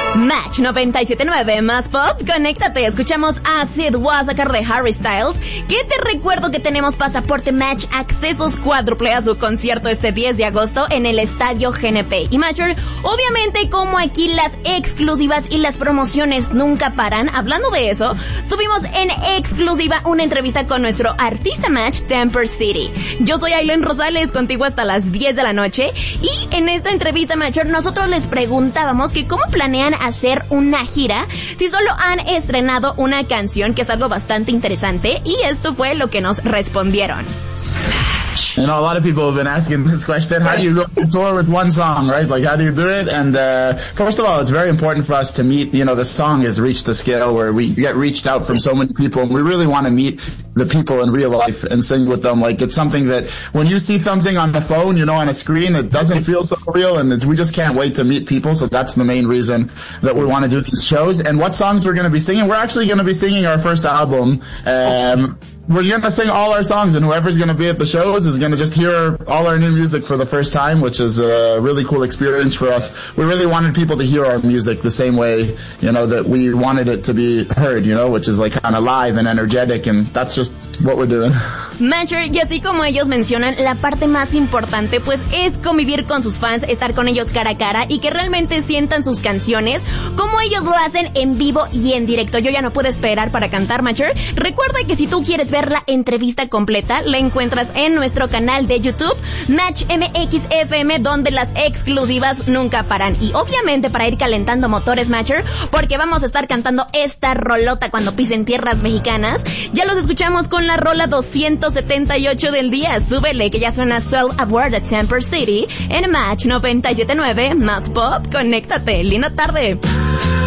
Match 97.9 más pop, conéctate, escuchamos Acid Wasacar de Harry Styles, que te recuerdo que tenemos pasaporte Match, accesos cuádruple a su concierto este 10 de agosto en el Estadio GNP. Y Matcher, obviamente como aquí las exclusivas y las promociones nunca paran, hablando de eso, tuvimos en exclusiva una entrevista con nuestro artista Match, Temper City. Yo soy Aileen Rosales, contigo hasta las 10 de la noche, y en esta entrevista Matcher nosotros les preguntábamos que cómo planean hacer una gira si solo han estrenado una canción, que es algo bastante interesante, y esto fue lo que nos respondieron. You know, a lot of people have been asking this question. How do you go on tour with one song, right? Like, how do you do it? And first of all, it's very important for us to meet, you know, the song has reached the scale where we get reached out from so many people, and we really want to meet the people in real life and sing with them. Like, it's something that when you see something on the phone, you know, on a screen, it doesn't feel so real, and we just can't wait to meet people. So that's the main reason that we want to do these shows. And what songs we're going to be singing? We're actually going to be singing our first album. We're going to sing all our songs, and whoever's going to be at the shows is going to just hear all our new music for the first time, which is a really cool experience for us. We really wanted people to hear our music the same way, you know, that we wanted it to be heard, you know, which is like kind of live and energetic, and that's just what we're doing. Matcher, y así como ellos mencionan, la parte más importante pues es convivir con sus fans, estar con ellos cara a cara y que realmente sientan sus canciones como ellos lo hacen en vivo y en directo. Yo ya no puedo esperar para cantar, Matcher. Recuerda que si tú quieres ver la entrevista completa, la encuentras en nuestro canal de YouTube, Match MXFM, donde las exclusivas nunca paran. Y obviamente para ir calentando motores, Matcher, porque vamos a estar cantando esta rolota cuando pisen tierras mexicanas. Ya los escuchamos con la rola 278 del día. Súbele que ya suena Swell Award de Temper City en Match 97.9 más pop. Conéctate. Linda tarde.